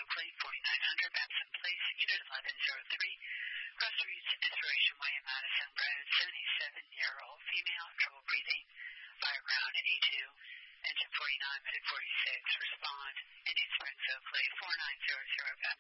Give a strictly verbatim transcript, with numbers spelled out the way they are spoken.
Oakley, forty-nine hundred Babson Place, Unit eleven oh three, Crossroads, Inspiration Way in Madison Road, seventy-seven-year-old female, trouble breathing, background at E two, engine forty-nine, medic forty-six, respond, Indian Springs, Oakley, four nine zero zero